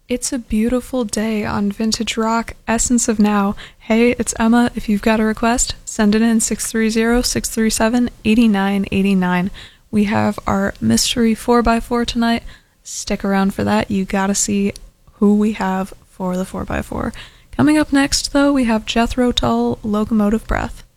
It's a beautiful day on Vintage Rock, Essence of Now. Hey, it's Emma. If you've got a request, send it in 630-637-8989. We have our mystery 4x4 tonight. Stick around for that. You gotta see who we have for the 4x4. Coming up next, though, we have Jethro Tull, Locomotive Breath.